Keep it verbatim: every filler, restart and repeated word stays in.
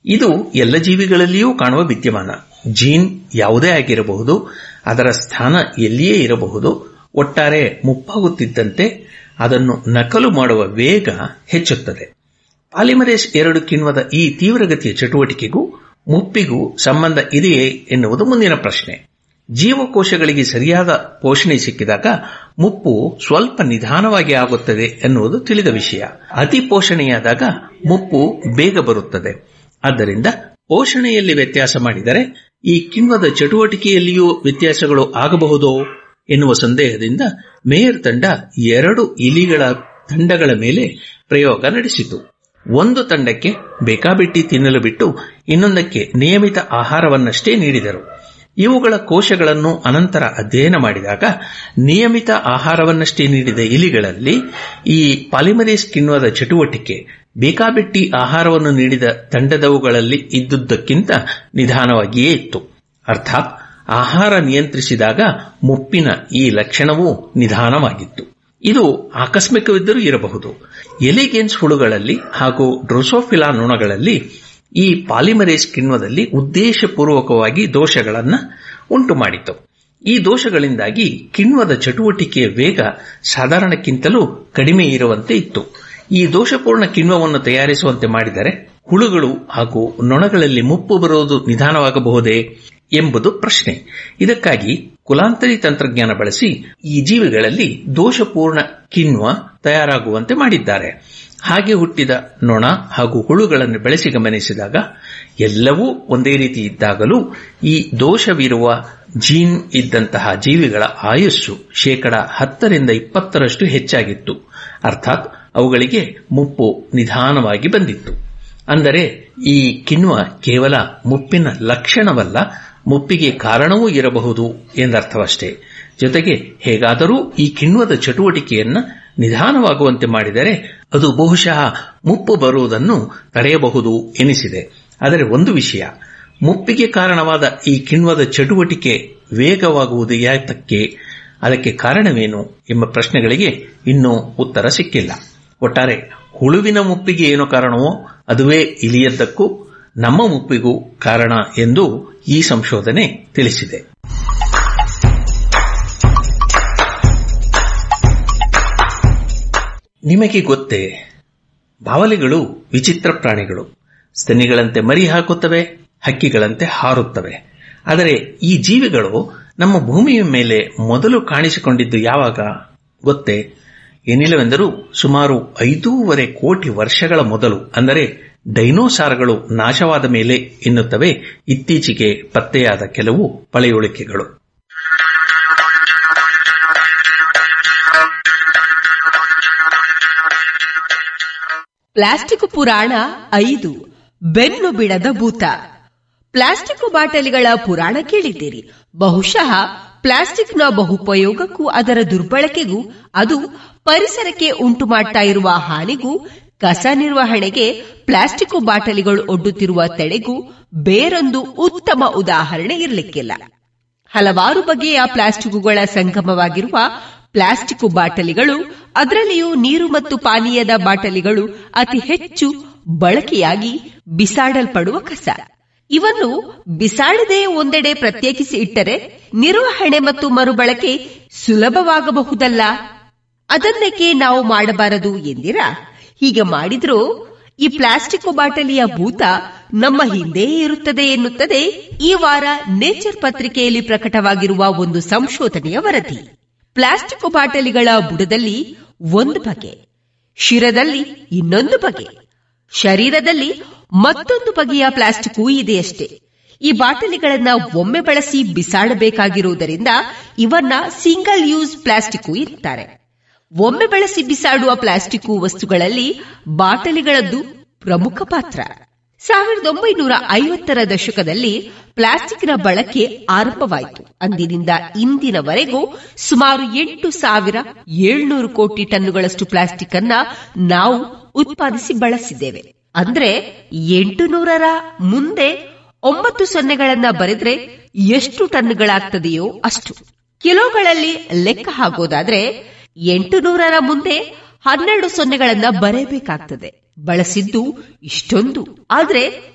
ಇದು ಎಲ್ಲ ಜೀವಿಗಳಲ್ಲಿಯೂ ಕಾಣುವ ವಿದ್ಯಮಾನ. ಜೀನ್ ಯಾವುದೇ ಆಗಿರಬಹುದು, ಅದರ ಸ್ಥಾನ ಎಲ್ಲಿಯೇ ಇರಬಹುದು. ಒಟ್ಟಾರೆ ಮುಪ್ಪಾಗುತ್ತಿದ್ದಂತೆ ಅದನ್ನು ನಕಲು ಮಾಡುವ ವೇಗ ಹೆಚ್ಚುತ್ತದೆ. ಪಾಲಿಮರೇಸ್ ಎರಡು ಕಿಣ್ವದ ಈ ತೀವ್ರಗತಿಯ ಚಟುವಟಿಕೆಗೂ ಮುಪ್ಪಿಗೂ ಸಂಬಂಧ ಇದೆಯೇ ಎನ್ನುವುದು ಮುಂದಿನ ಪ್ರಶ್ನೆ. ಜೀವಕೋಶಗಳಿಗೆ ಸರಿಯಾದ ಪೋಷಣೆ ಸಿಕ್ಕಿದಾಗ ಮುಪ್ಪು ಸ್ವಲ್ಪ ನಿಧಾನವಾಗಿ ಆಗುತ್ತದೆ ಎನ್ನುವುದು ತಿಳಿದ ವಿಷಯ. ಅತಿ ಪೋಷಣೆಯಾದಾಗ ಮುಪ್ಪು ಬೇಗ ಬರುತ್ತದೆ. ಆದ್ದರಿಂದ ಪೋಷಣೆಯಲ್ಲಿ ವ್ಯತ್ಯಾಸ ಮಾಡಿದರೆ ಈ ಕಿಣ್ವದ ಚಟುವಟಿಕೆಯಲ್ಲಿಯೂ ವ್ಯತ್ಯಾಸಗಳು ಆಗಬಹುದೋ ಎನ್ನುವ ಸಂದೇಹದಿಂದ ಮೇಯರ್ ತಂಡ ಎರಡು ಇಲಿಗಳ ತಂಡಗಳ ಮೇಲೆ ಪ್ರಯೋಗ ನಡೆಸಿತು. ಒಂದು ತಂಡಕ್ಕೆ ಬೇಕಾಬಿಟ್ಟಿ ತಿನ್ನಲು ಬಿಟ್ಟು ಇನ್ನೊಂದಕ್ಕೆ ನಿಯಮಿತ ಆಹಾರವನ್ನಷ್ಟೇ ನೀಡಿದರು. ಇವುಗಳ ಕೋಶಗಳನ್ನು ಅನಂತರ ಅಧ್ಯಯನ ಮಾಡಿದಾಗ ನಿಯಮಿತ ಆಹಾರವನ್ನಷ್ಟೇ ನೀಡಿದ ಇಲಿಗಳಲ್ಲಿ ಈ ಪಾಲಿಮರೇಸ್ ಕಿಣ್ವದ ಚಟುವಟಿಕೆ ಬೇಕಾಬಿಟ್ಟಿ ಆಹಾರವನ್ನು ನೀಡಿದ ತಂಡದವುಗಳಲ್ಲಿ ಇದ್ದುದಕ್ಕಿಂತ ನಿಧಾನವಾಗಿಯೇ ಇತ್ತು. ಅರ್ಥಾತ್ ಆಹಾರ ನಿಯಂತ್ರಿಸಿದಾಗ ಮುಪ್ಪಿನ ಈ ಲಕ್ಷಣವೂ ನಿಧಾನವಾಗಿತ್ತು. ಇದು ಆಕಸ್ಮಿಕವಿದ್ದರೂ ಇರಬಹುದು. ಎಲಿಗೇನ್ಸ್ ಹುಳುಗಳಲ್ಲಿ ಹಾಗೂ ಡ್ರೋಸೋಫಿಲಾ ನೊಣಗಳಲ್ಲಿ ಈ ಪಾಲಿಮರೇಸ್ ಕಿಣ್ವದಲ್ಲಿ ಉದ್ದೇಶಪೂರ್ವಕವಾಗಿ ದೋಷಗಳನ್ನು ಉಂಟು ಮಾಡಿತು. ಈ ದೋಷಗಳಿಂದಾಗಿ ಕಿಣ್ವದ ಚಟುವಟಿಕೆಯ ವೇಗ ಸಾಧಾರಣಕ್ಕಿಂತಲೂ ಕಡಿಮೆ ಇರುವಂತೆ ಇತ್ತು. ಈ ದೋಷಪೂರ್ಣ ಕಿಣ್ವವನ್ನು ತಯಾರಿಸುವಂತೆ ಮಾಡಿದರೆ ಹುಳುಗಳು ಹಾಗೂ ನೊಣಗಳಲ್ಲಿ ಮುಪ್ಪು ಬರುವುದು ನಿಧಾನವಾಗಬಹುದೇ ಎಂಬುದು ಪ್ರಶ್ನೆ. ಇದಕ್ಕಾಗಿ ಕುಲಾಂತರಿ ತಂತ್ರಜ್ಞಾನ ಬಳಸಿ ಈ ಜೀವಿಗಳಲ್ಲಿ ದೋಷಪೂರ್ಣ ಕಿಣ್ವ ತಯಾರಾಗುವಂತೆ ಮಾಡಿದ್ದಾರೆ. ಹಾಗೆ ಹುಟ್ಟಿದ ನೊಣ ಹಾಗೂ ಹುಳುಗಳನ್ನು ಬೆಳೆಸಿ ಗಮನಿಸಿದಾಗ ಎಲ್ಲವೂ ಒಂದೇ ರೀತಿ ಇದ್ದಾಗಲೂ ಈ ದೋಷವಿರುವ ಜೀನ್ ಇದ್ದಂತಹ ಜೀವಿಗಳ ಆಯುಸ್ಸು ಶೇಕಡ ಹತ್ತರಿಂದ ಇಪ್ಪತ್ತರಷ್ಟು ಹೆಚ್ಚಾಗಿತ್ತು. ಅರ್ಥಾತ್ ಅವುಗಳಿಗೆ ಮುಪ್ಪು ನಿಧಾನವಾಗಿ ಬಂದಿತ್ತು. ಅಂದರೆ ಈ ಕಿಣ್ವ ಕೇವಲ ಮುಪ್ಪಿನ ಲಕ್ಷಣವಲ್ಲ, ಮುಪ್ಪಿಗೆ ಕಾರಣವೂ ಇರಬಹುದು ಎಂದರ್ಥವಷ್ಟೇ. ಜೊತೆಗೆ ಹೇಗಾದರೂ ಈ ಕಿಣ್ವದ ಚಟುವಟಿಕೆಯನ್ನು ನಿಧಾನವಾಗುವಂತೆ ಮಾಡಿದರೆ ಅದು ಬಹುಶಃ ಮುಪ್ಪು ಬರುವುದನ್ನು ತಡೆಯಬಹುದು ಎನಿಸಿದೆ. ಆದರೆ ಒಂದು ವಿಷಯ, ಮುಪ್ಪಿಗೆ ಕಾರಣವಾದ ಈ ಕಿಣ್ವದ ಚಟುವಟಿಕೆ ವೇಗವಾಗುವುದು ಯಾತಕ್ಕೆ, ಅದಕ್ಕೆ ಕಾರಣವೇನು ಎಂಬ ಪ್ರಶ್ನೆಗಳಿಗೆ ಇನ್ನೂ ಉತ್ತರ ಸಿಕ್ಕಿಲ್ಲ. ಒಟ್ಟಾರೆ ಹುಳುವಿನ ಮುಪ್ಪಿಗೆ ಏನು ಕಾರಣವೋ ಅದುವೇ ಇಲಿಯದ್ದಕ್ಕೂ ನಮ್ಮ ಮುಪ್ಪಿಗೂ ಕಾರಣ ಎಂದು ಈ ಸಂಶೋಧನೆ ತಿಳಿಸಿದೆ. ನಿಮಗೆ ಗೊತ್ತೇ, ಬಾವಲಿಗಳು ವಿಚಿತ್ರ ಪ್ರಾಣಿಗಳು. ಸ್ತನಿಗಳಂತೆ ಮರಿ ಹಾಕುತ್ತವೆ, ಹಕ್ಕಿಗಳಂತೆ ಹಾರುತ್ತವೆ. ಆದರೆ ಈ ಜೀವಿಗಳು ನಮ್ಮ ಭೂಮಿಯ ಮೇಲೆ ಮೊದಲು ಕಾಣಿಸಿಕೊಂಡಿದ್ದು ಯಾವಾಗ ಗೊತ್ತೇ? ಏನಿಲ್ಲವೆಂದರೂ ಸುಮಾರು ಐದೂವರೆ ಕೋಟಿ ವರ್ಷಗಳ ಮೊದಲು, ಅಂದರೆ ಡೈನೋಸಾರ್ಗಳು ನಾಶವಾದ ಮೇಲೆ ಎನ್ನುತ್ತವೆ ಇತ್ತೀಚೆಗೆ ಪತ್ತೆಯಾದ ಕೆಲವು ಪಳೆಯುಳಿಕೆಗಳು. ಪ್ಲಾಸ್ಟಿಕ್ ಪುರಾಣ ಐದು, ಬೆನ್ನು ಬಿಡದ ಭೂತ. ಪ್ಲಾಸ್ಟಿಕ್ ಬಾಟಲಿಗಳ ಪುರಾಣ ಕೇಳಿದ್ದೀರಿ. ಬಹುಶಃ ಪ್ಲಾಸ್ಟಿಕ್ನ ಬಹುಪಯೋಗಕ್ಕೂ ಅದರ ದುರ್ಬಳಕೆಗೂ, ಅದು ಪರಿಸರಕ್ಕೆ ಉಂಟು ಮಾಡ್ತಾ ಇರುವ ಹಾನಿಗೂ, ಕಸ ನಿರ್ವಹಣೆಗೆ ಪ್ಲಾಸ್ಟಿಕ್ ಬಾಟಲಿಗಳು ಒಡ್ಡುತ್ತಿರುವ ತಡೆಗೂ ಬೇರೊಂದು ಉತ್ತಮ ಉದಾಹರಣೆ ಇರಲಿಕ್ಕಿಲ್ಲ. ಹಲವಾರು ಬಗೆಯ ಪ್ಲಾಸ್ಟಿಕ್ಗಳ ಸಂಗಮವಾಗಿರುವ ಪ್ಲಾಸ್ಟಿಕ್ ಬಾಟಲಿಗಳು, ಅದರಲ್ಲಿಯೂ ನೀರು ಮತ್ತು ಪಾನೀಯದ ಬಾಟಲಿಗಳು ಅತಿ ಹೆಚ್ಚು ಬಳಕೆಯಾಗಿ ಬಿಸಾಡಲ್ಪಡುವ ಕಸ. ಇವನ್ನು ಬಿಸಾಡದೆ ಒಂದೆಡೆ ಪ್ರತ್ಯೇಕಿಸಿ ಇಟ್ಟರೆ ನಿರ್ವಹಣೆ ಮತ್ತು ಮರುಬಳಕೆ ಸುಲಭವಾಗಬಹುದಲ್ಲ. ಅದನ್ನೇಕೆ ನಾವು ಮಾಡಬಾರದು ಎಂದಿರಾ? ಹೀಗೆ ಮಾಡಿದ್ರೂ ಈ ಪ್ಲಾಸ್ಟಿಕ್ ಬಾಟಲಿಯ ಭೂತ ನಮ್ಮ ಹಿಂದೆ ಇರುತ್ತದೆ ಎನ್ನುತ್ತದೆ ಈ ವಾರ ನೇಚರ್ ಪತ್ರಿಕೆಯಲ್ಲಿ ಪ್ರಕಟವಾಗಿರುವ ಒಂದು ಸಂಶೋಧನೆಯ ವರದಿ. ಪ್ಲಾಸ್ಟಿಕ್ ಬಾಟಲಿಗಳ ಬುಡದಲ್ಲಿ ಒಂದು ಬಗೆ, ಶಿರದಲ್ಲಿ ಇನ್ನೊಂದು ಬಗೆ, ಶರೀರದಲ್ಲಿ ಮತ್ತೊಂದು ಬಗೆಯ ಪ್ಲಾಸ್ಟಿಕ್ ಇದೆಯಷ್ಟೇ. ಈ ಬಾಟಲಿಗಳನ್ನ ಒಮ್ಮೆ ಬಳಸಿ ಬಿಸಾಡಬೇಕಾಗಿರುವುದರಿಂದ ಇವನ್ನ ಸಿಂಗಲ್ ಯೂಸ್ ಪ್ಲಾಸ್ಟಿಕ್ ಇರ್ತಾರೆ. ಒಮ್ಮೆ ಬಳಸಿ ಬಿಸಾಡುವ ಪ್ಲಾಸ್ಟಿಕ್ ವಸ್ತುಗಳಲ್ಲಿ ಬಾಟಲಿಗಳದ್ದು ಪ್ರಮುಖ ಪಾತ್ರ. ಸಾವಿರದ ಒಂಬೈನೂರ ಐವತ್ತರ ದಶಕದಲ್ಲಿ ಪ್ಲಾಸ್ಟಿಕ್ನ ಬಳಕೆ ಆರಂಭವಾಯಿತು. ಅಂದಿನಿಂದ ಇಂದಿನವರೆಗೂ ಸುಮಾರು ಎಂಟು ಸಾವಿರ ಏಳ್ನೂರು ಕೋಟಿ ಟನ್ನುಗಳಷ್ಟು ಪ್ಲಾಸ್ಟಿಕ್ ಅನ್ನ ನಾವು ಉತ್ಪಾದಿಸಿ ಬಳಸಿದ್ದೇವೆ. ಅಂದ್ರೆ ಎಂಟು ನೂರರ ಮುಂದೆ ಒಂಬತ್ತು ಸೊನ್ನೆಗಳನ್ನ ಬರೆದ್ರೆ ಎಷ್ಟು ಟನ್ನುಗಳಾಗ್ತದೆಯೋ ಅಷ್ಟು. ಕಿಲೋಗಳಲ್ಲಿ ಲೆಕ್ಕ ಹಾಕೋದಾದ್ರೆ ಎಂಟು ನೂರರ ಮುಂದೆ ಹನ್ನೆರಡು ಸೊನ್ನೆಗಳನ್ನ ಬರೆಯಬೇಕಾಗ್ತದೆ. ಬಳಸಿದ್ದು ಇಷ್ಟೊಂದು. ಆದ್ರೆ